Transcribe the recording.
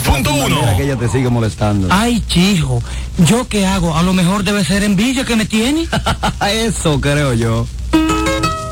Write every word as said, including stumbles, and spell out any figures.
punto uno. Que ella te sigue molestando. Ay, chijo, ¿yo qué hago? A lo mejor debe ser envidia que me tiene. Eso creo yo.